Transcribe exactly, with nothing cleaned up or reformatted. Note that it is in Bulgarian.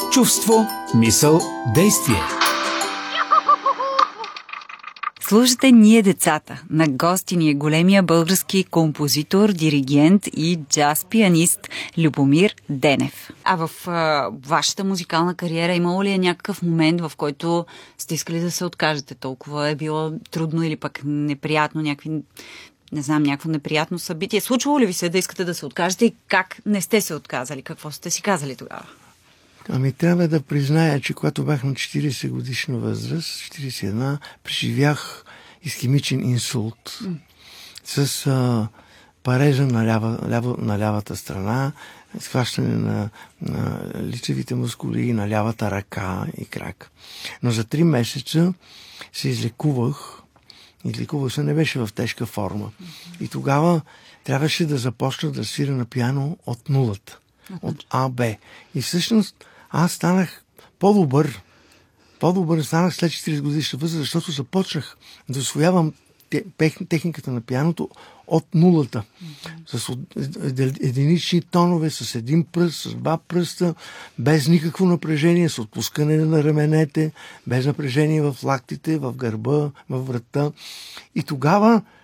Чувство, мисъл, действие. Слушате Ние децата. На гости ни е големия български композитор, диригент и джаз-пианист Любомир Денев. А в а, вашата музикална кариера имало ли е някакъв момент, в който сте искали да се откажете? Толкова е било трудно или пък неприятно, някакви, не знам, някакво неприятно събитие? Случвало ли ви се да искате да се откажете и как не сте се отказали? Какво сте си казали тогава? Ами трябва да призная, че когато бях на четирийсет годишна възраст, четирийсет и една, преживях исхемичен инсулт mm. с а, парежа на, лява, ляво, на лявата страна, схващане на, на лицевите мускули на лявата ръка и крак. Но за три месеца се излекувах. Излекувах се, не беше в тежка форма. Mm-hmm. И тогава трябваше да започна да свиря на пиано от нулата. От А, Б. И всъщност аз станах по-добър. По-добър станах след четирийсет годишна възраст, защото започнах да усвоявам техниката на пианото от нулата. Mm-hmm. С единични тонове, с един пръст, с два пръста, без никакво напрежение, с отпускане на раменете, без напрежение в лактите, в гърба, в врата. И тогава